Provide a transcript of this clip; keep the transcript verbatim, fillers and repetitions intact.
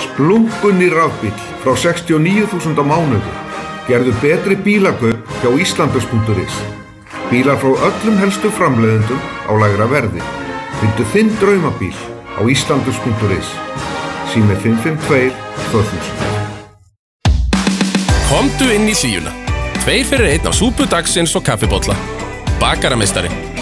Splunkunni rafbíll frá sextíu og níu þúsund á mánuði. Gerðu betri bílakaup hjá Íslandus punktur is. Bílar frá öllum helstu framleiðendum á lægra verði. Fyndu þinn draumabíl á Íslandus punktur is. Sími fimm fimm tvö tvö þúsund. Komdu inn í hlýjuna. Tveir fyrir einn á súpu dagsins og kaffibolla. Bakarameistari.